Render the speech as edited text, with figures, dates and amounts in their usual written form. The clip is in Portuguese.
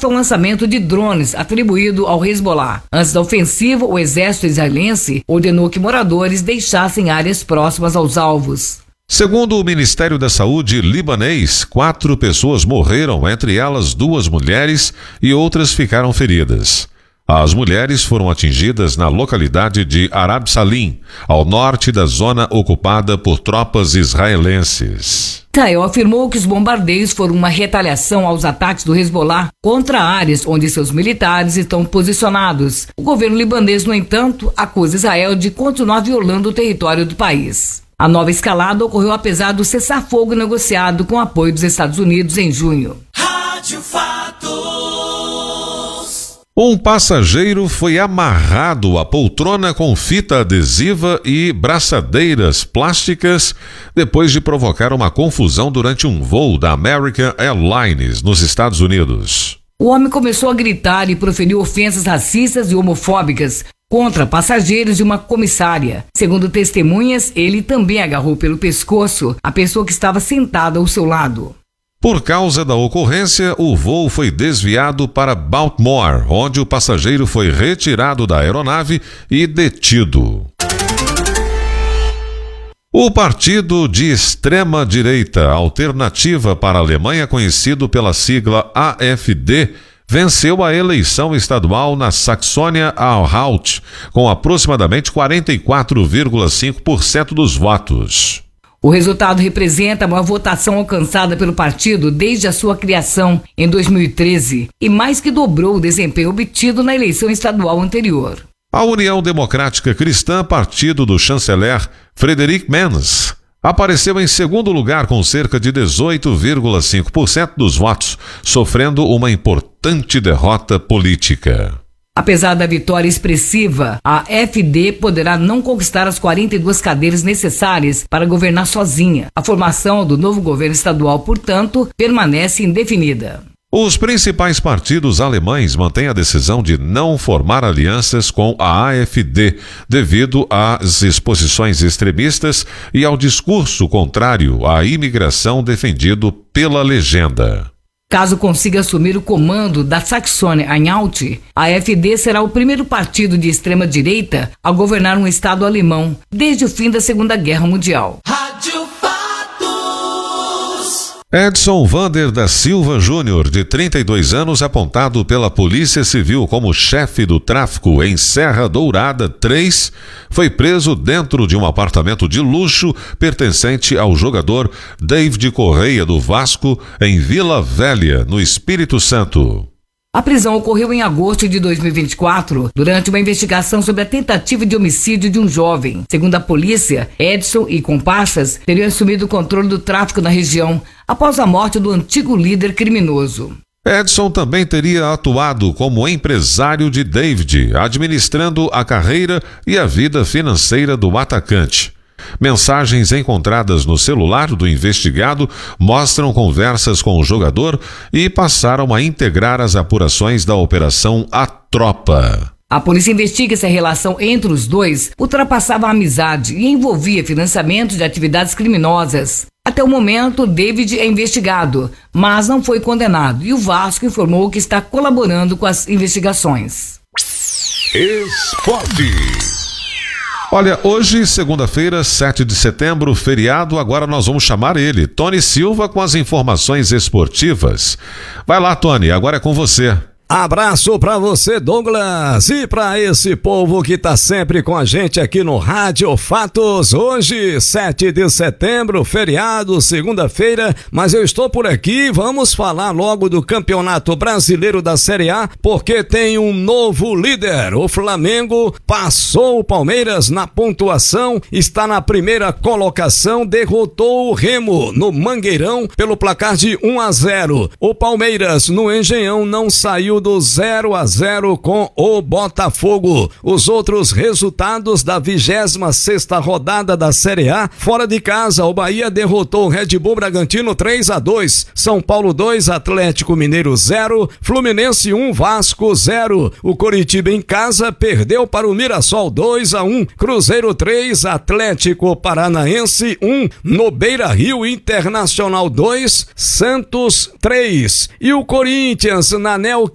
ao lançamento de drones atribuído ao Hezbollah. Antes da ofensiva, o exército israelense ordenou que moradores deixassem áreas próximas aos alvos. Segundo o Ministério da Saúde libanês, 4 pessoas morreram, entre elas 2 mulheres, e outras ficaram feridas. As mulheres foram atingidas na localidade de Arab Salim, ao norte da zona ocupada por tropas israelenses. Israel afirmou que os bombardeios foram uma retaliação aos ataques do Hezbollah contra áreas onde seus militares estão posicionados. O governo libanês, no entanto, acusa Israel de continuar violando o território do país. A nova escalada ocorreu apesar do cessar-fogo negociado com apoio dos Estados Unidos em junho. Rádio Fatos. Um passageiro foi amarrado à poltrona com fita adesiva e braçadeiras plásticas depois de provocar uma confusão durante um voo da American Airlines nos Estados Unidos. O homem começou a gritar e proferiu ofensas racistas e homofóbicas contra passageiros de uma comissária. Segundo testemunhas, ele também agarrou pelo pescoço a pessoa que estava sentada ao seu lado. Por causa da ocorrência, o voo foi desviado para Baltimore, onde o passageiro foi retirado da aeronave e detido. O partido de extrema-direita Alternativa para a Alemanha, conhecido pela sigla AfD, venceu a eleição estadual na Saxônia-Anhalt, com aproximadamente 44,5% dos votos. O resultado representa a maior votação alcançada pelo partido desde a sua criação em 2013 e mais que dobrou o desempenho obtido na eleição estadual anterior. A União Democrática Cristã, partido do chanceler Friedrich Merz, apareceu em segundo lugar com cerca de 18,5% dos votos, sofrendo uma importante derrota política. Apesar da vitória expressiva, a AfD poderá não conquistar as 42 cadeiras necessárias para governar sozinha. A formação do novo governo estadual, portanto, permanece indefinida. Os principais partidos alemães mantêm a decisão de não formar alianças com a AfD, devido às exposições extremistas e ao discurso contrário à imigração defendido pela legenda. Caso consiga assumir o comando da Saxônia-Anhalt, a AfD será o primeiro partido de extrema-direita a governar um estado alemão desde o fim da Segunda Guerra Mundial. Rádio Fatos. Edson Vander da Silva Júnior, de 32 anos, apontado pela Polícia Civil como chefe do tráfico em Serra Dourada 3, foi preso dentro de um apartamento de luxo pertencente ao jogador David Correia do Vasco, em Vila Velha, no Espírito Santo. A prisão ocorreu em agosto de 2024, durante uma investigação sobre a tentativa de homicídio de um jovem. Segundo a polícia, Edson e comparsas teriam assumido o controle do tráfico na região após a morte do antigo líder criminoso. Edson também teria atuado como empresário de David, administrando a carreira e a vida financeira do atacante. Mensagens encontradas no celular do investigado mostram conversas com o jogador e passaram a integrar as apurações da Operação A Tropa. A polícia investiga se a relação entre os dois ultrapassava a amizade e envolvia financiamento de atividades criminosas. Até o momento, David é investigado, mas não foi condenado, e o Vasco informou que está colaborando com as investigações. Esporte. Olha, hoje, segunda-feira, 7 de setembro, feriado, agora nós vamos chamar ele, Tony Silva, com as informações esportivas. Vai lá, Tony, agora é com você. Abraço pra você, Douglas, e pra esse povo que tá sempre com a gente aqui no Rádio Fatos. Hoje, 7 de setembro, feriado, segunda-feira, mas eu estou por aqui. Vamos falar logo do Campeonato Brasileiro da Série A, porque tem um novo líder. O Flamengo passou o Palmeiras na pontuação, está na primeira colocação, derrotou o Remo no Mangueirão pelo placar de 1-0. O Palmeiras no Engenhão não saiu do 0-0 com o Botafogo. Os outros resultados da 26ª rodada da Série A: fora de casa, o Bahia derrotou o Red Bull Bragantino 3-2, São Paulo 2, Atlético Mineiro 0, Fluminense 1, Vasco 0. O Coritiba em casa perdeu para o Mirassol 2-1, Cruzeiro 3, Atlético Paranaense 1, no Beira-Rio, Internacional 2, Santos 3. E o Corinthians na